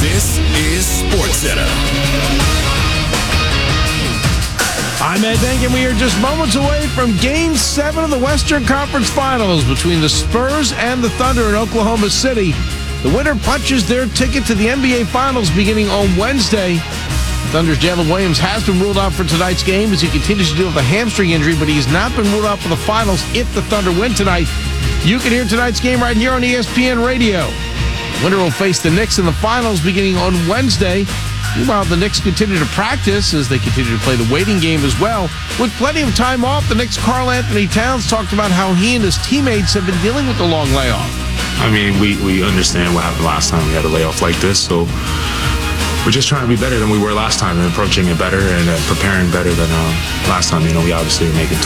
This is SportsCenter. I'm Ed Denk, and we are just moments away from Game 7 of the Western Conference Finals between the Spurs and the Thunder in Oklahoma City. The winner punches their ticket to the NBA Finals beginning on Wednesday. Thunder's Jalen Williams has been ruled out for tonight's game as he continues to deal with a hamstring injury, but he's not been ruled out for the Finals if the Thunder win tonight. You can hear tonight's game right here on ESPN Radio. The winner will face the Knicks in the Finals beginning on Wednesday. Meanwhile, the Knicks continue to practice as they continue to play the waiting game as well. With plenty of time off, the Knicks' Karl-Anthony Towns talked about how he and his teammates have been dealing with the long layoff. I mean, we understand what happened last time we had a layoff like this, so we're just trying to be better than we were last time and approaching it better and preparing better than last time. You know, we obviously are making